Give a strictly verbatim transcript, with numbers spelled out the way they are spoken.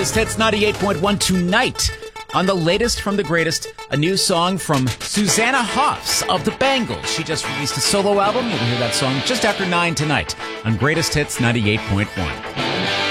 Greatest Hits ninety-eight point one tonight. On the latest from the greatest, a new song from Susanna Hoffs of the Bangles. She just released a solo album. You'll hear that song just after nine tonight on Greatest Hits ninety-eight point one.